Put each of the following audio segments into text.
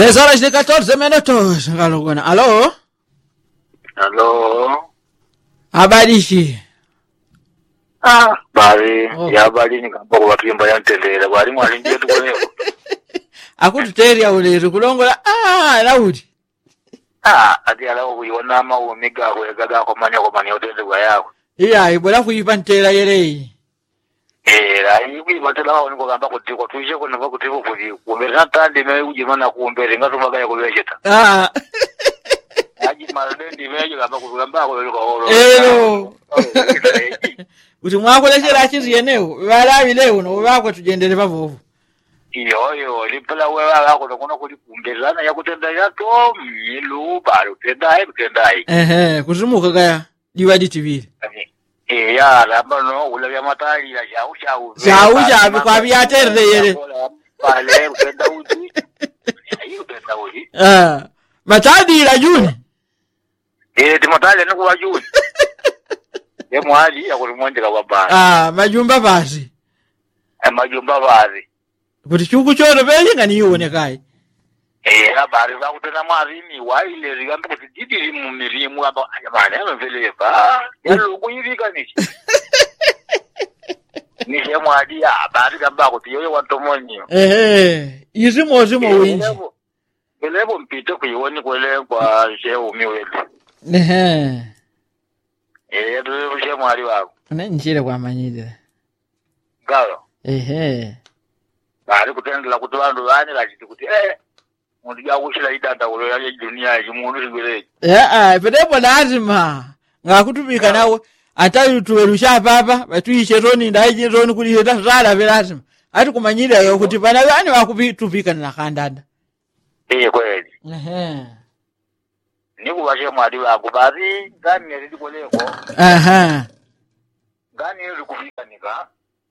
3 horas y 14 minutos. Aló. Aló. Habari. Bari. Ya bari ni kampo kwa kimba ya ntendera. Bari mwali nje tukoleo. Akututeria ule kulongola Laudi. Ati alawo kuyiona ama umiga kwegaga ko manya otende kwa yako. Iya ibola kuyipantela yere. Ibi batela wa niko gamba kuti ko tuje ko nava kuti ko kuri. Kumbera tande me ujimana kuombere ngato bagaya ko besheta. Aji malende meje gamba kugamba ko ko. Kuti mwakoleshera chizi yeneo balabi leo no bakwe tujendele bavovu. Iyo lipala wewe wako kuno kuli kumbezana ya kutenda yato milu bali kutendai. Kuzimuka gaya diwadi TV. Ya labano ulabya matali ya shau kwa biatere yere. Pale utenda uji. Ayo utenda uji. Matadi la Juni. Matali nuko wa Juni. Mwali ya kulimonje kwa baba. Majumba basi. Majumba basi. Kuti chuku choro beye ngani yone kai. Habari za kutana marimi waile rigambe kuti didi mumirimu aba ayamane amveleva. Yalo kuyivika nishi. Nishi mwadi habari gamba kuti yoyo wantomonyo. Izimo winji. Belevo mpite kuyiwoni kwele kwa shehu miwele. She mwali wako. Nchile kwa manyide. Galo. Bari kutendela kuti vandu vane vachiti kuti muntu yakushira idanda ulo ya dunia yimuntu sigwele. Pedepo lazima ngakutumika nawe atali tuwelusha papa batuishe roni ndaije roni kuliheta zala belazima ati kumanyira yo kuti bana vane wakupitupika na kandanda. Kweli. Niku washe mwadi wako basi gani yali koleko. Gani yali kufika nika.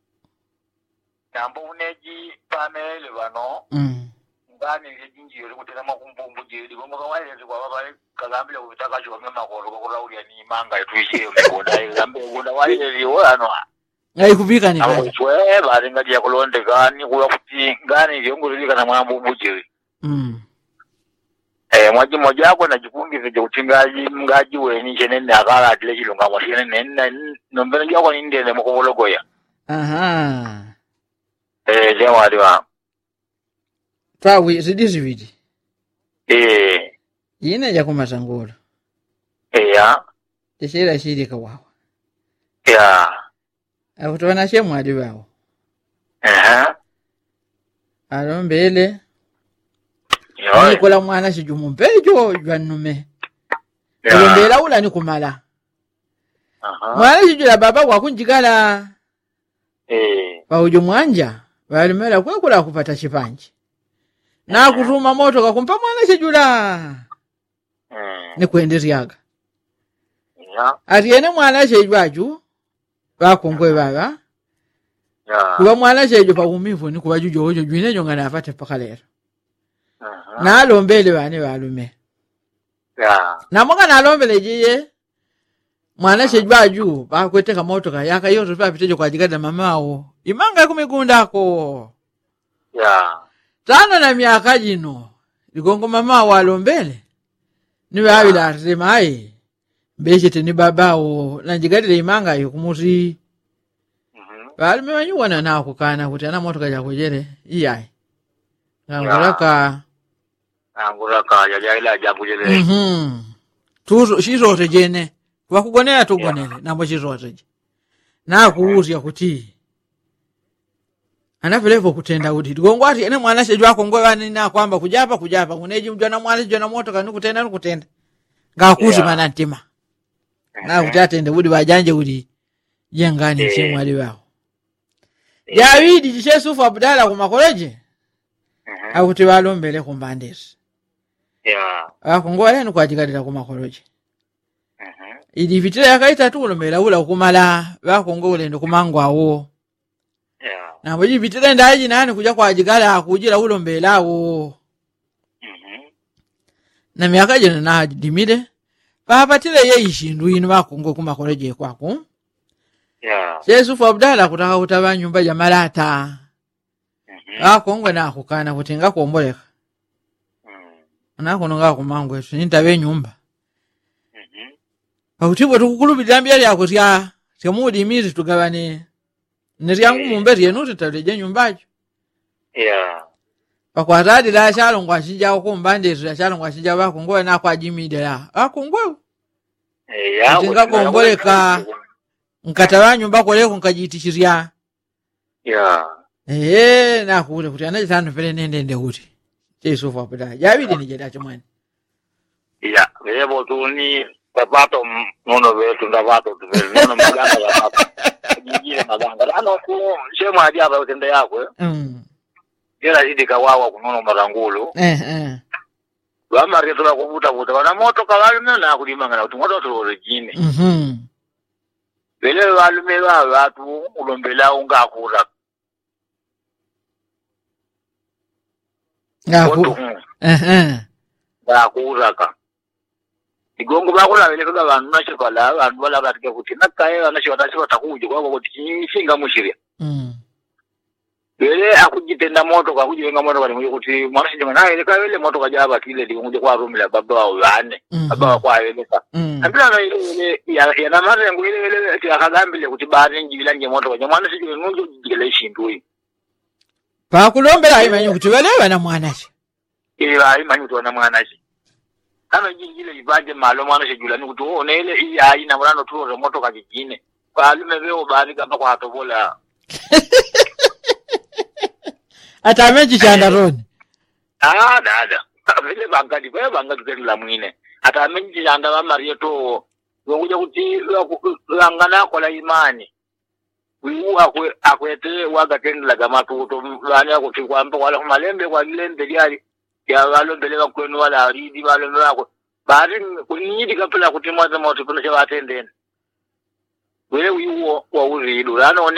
Nambo uneji pamele vano. Ngani njinji yali kutena makumbumbu jeli kwa mwaka wale kwa baba kagambile kutaka chwa makoro kwa rauli ya ni manga tuishe mkoda gambe kunda wale liwo ano. Ngai kupika nika. Amo chwe bari ngati ya kulonde gani kuwa kuti ngani yongolika na mwambumbu jeli. Mwaji moja yako na jipungi vije utingaji mgaji weni chenene akala atile chilunga mwashine nene nombele yako nindele mkongologoya. Jema adiwa. Tawi zidisi vidi. Yine ya kumasangula. Ya. Tishira shiri kawawa. Ya. Akutuwana shemu adiwao. Alombele. Nikola mwana shijumu mpejo jwanume. Alombela ula ni kumala. Mwana shijula baba wakunjikala. Paujo mwanja walimela kwekula kupata chipanji. Na kutuma moto kakumpa mwana shijula. Ni kuenderiaga. Atiene mwana shijwaju wakongwe baba. Kuwa mwana shijwa pa umivu ni kuwa jujo hojo jwine jonga na afate pakalera. Na alombele bane balume. Na mwanga na alombele jiye mwana shejwaju bakweteka moto ka yaka yoto papitejo kwa jigada mamao imanga kumigundako. Tano na miaka jino ligongo mamao alombele niwe awila arsemaye beshete ni babao na jigadile imanga yo kumusi. Balume wanyuwana na kukana kuti ana moto ka jakujere iyai. Nguraka ya ila jakujere. Tuzo shizote jene wakugonera tugonele nambo chizote. Na kuuzya kuti anavelevo kutenda kuti gongwati ene mwana shejwa kongwe bani na kwamba kujapa kuneji mjona mwana shejwa na moto kanu kutenda ngakuzi mana ntima na kutatende udi wajanje udi jengani shemu ali wao Jawidi jishesufu Abdala kumakoleje akuti balombele kumbandesi akongole kwa jikadira kumakoloje. Idi vitile yakaita tu ulomela ula kumala bakongole ndo kumangwawo. Na mboji vitile ndaji nani kuja kwa jikala kujira ulombela wo. Na miaka jena na dimide papatile ye ishindu ino bakongo kumakoloje kwako. Yesu Abdala kutaka kutaba nyumba ya malata. Akongwe na kukana kutenga kuomboleka. anakononga kumangwe nitabe nyumba Pautipo tukukulubira mbya yako syamudi imizi tugabane niryangu mumberi yenu tutareje nyumbacho pakwatadi la shalo ngwashinja okumbande ya shalo ngwashinja bako ngowe na kwa jimide ya akongwe tinga komboleka nkatawa nyumba koleko nkajitishiria na kule kuti anaje tano pele nende kuti Yesu fa peda yabidi ni jeda chomani vebo tuni papato nono vetu ndavato nono maganga ya papa jingine maganga ano ku shema hadi hapa utende yako Yela zidi kawawa kunono marangulu Wama retula kuvuta wana moto kawalume na kulimanga na utumoto tulorejine Vele walume watu ulombela unga akura Ngakuraka Igongo bakula vele kwa vanhu nachikala vanhu vala vatike kuti nakaye vanachivata chivatakuja kwa kuti chinga mushiria Vele akujitenda moto kwa kujivenga moto kwa kuti mwana shinga naye kawele moto kajaba kile ndikunje kwa rumila baba wa vane baba kwa weleka Ambila na ile ya na mara yangu ile akagambile kuti bari njibila nje moto kwa mwana shinga nunjo jikele shindui Pakulombela imanyu kuti welewa na mwanashi imanyu kuti wana mwanashi Kama jingile ibaje malo mwana shejula ni kuti onele iya ina mwana tulo moto kajijine kwa alume veo bari kama kwa hatobola Atameji chandaroni dada vile bangadi kwa bangadi kwa la mwine atameji chandara maria to ngoja kuti langana kwa imani Wiu akwete waga tendela kama tuto lani akuti kwamba wala malembe kwa lembe diari ya walo mbele kwenu wala aridi walo wako bari kunyidi kapela kuti mwaza moto kuna cha watendeni wewe wiu wa uridu lana